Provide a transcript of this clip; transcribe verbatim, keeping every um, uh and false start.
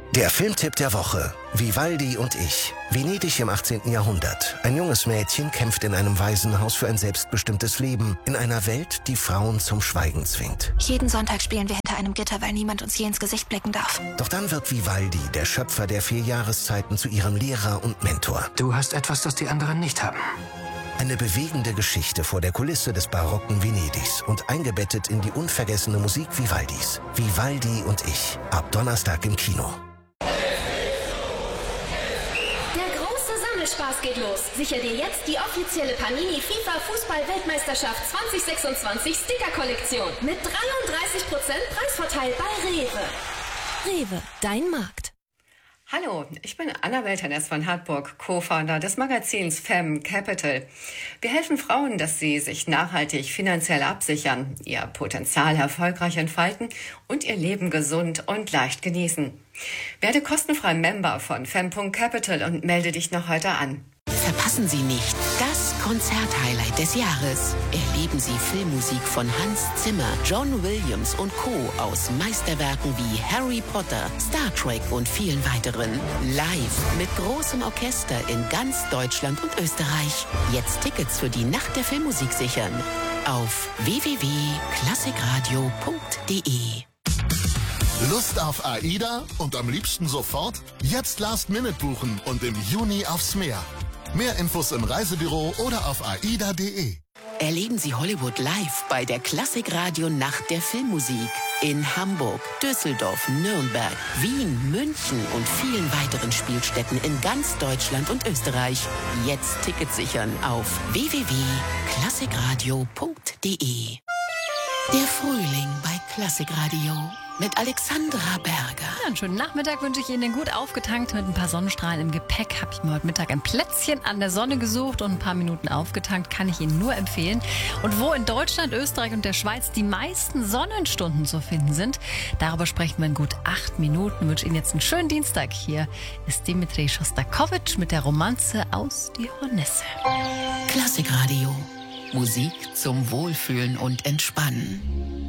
Der Filmtipp der Woche. Vivaldi und ich. Venedig im achtzehnten. Jahrhundert. Ein junges Mädchen kämpft in einem Waisenhaus für ein selbstbestimmtes Leben in einer Welt, die Frauen zum Schweigen zwingt. Jeden Sonntag spielen wir hinter einem Gitter, weil niemand uns je ins Gesicht blicken darf. Doch dann wird Vivaldi, der Schöpfer der vier Jahreszeiten, zu ihrem Lehrer und Mentor. Du hast etwas, das die anderen nicht haben. Eine bewegende Geschichte vor der Kulisse des barocken Venedigs und eingebettet in die unvergessene Musik Vivaldis. Vivaldi und ich. Ab Donnerstag im Kino. Spaß geht los. Sicher dir jetzt die offizielle Panini FIFA Fußball-Weltmeisterschaft zwanzig sechsundzwanzig Sticker-Kollektion mit dreiunddreißig Prozent Preisvorteil bei Rewe. Rewe, dein Markt. Hallo, ich bin Annabel Tenness von Hartburg, Co-Founder des Magazins Femme Capital. Wir helfen Frauen, dass sie sich nachhaltig finanziell absichern, ihr Potenzial erfolgreich entfalten und ihr Leben gesund und leicht genießen. Werde kostenfrei Member von Femme Punkt Capital und melde dich noch heute an. Verpassen Sie nicht das Konzerthighlight des Jahres. Erleben Sie Filmmusik von Hans Zimmer, John Williams und Co. aus Meisterwerken wie Harry Potter, Star Trek und vielen weiteren. Live mit großem Orchester in ganz Deutschland und Österreich. Jetzt Tickets für die Nacht der Filmmusik sichern. Auf w w w punkt klassikradio punkt de. Lust auf AIDA und am liebsten sofort? Jetzt Last Minute buchen und im Juni aufs Meer. Mehr Infos im Reisebüro oder auf aida punkt de. Erleben Sie Hollywood live bei der Klassikradio Nacht der Filmmusik. In Hamburg, Düsseldorf, Nürnberg, Wien, München und vielen weiteren Spielstätten in ganz Deutschland und Österreich. Jetzt Tickets sichern auf w w w punkt klassikradio punkt de. Der Frühling bei Klassikradio mit Alexandra Berger. Ja, einen schönen Nachmittag wünsche ich Ihnen. Gut aufgetankt mit ein paar Sonnenstrahlen im Gepäck. Habe ich mir heute Mittag ein Plätzchen an der Sonne gesucht und ein paar Minuten aufgetankt. Kann ich Ihnen nur empfehlen. Und wo in Deutschland, Österreich und der Schweiz die meisten Sonnenstunden zu finden sind, darüber sprechen wir in gut acht Minuten. Ich wünsche Ihnen jetzt einen schönen Dienstag. Hier ist Dimitri Schostakowitsch mit der Romanze aus Die Hornisse. Klassikradio. Musik zum Wohlfühlen und Entspannen.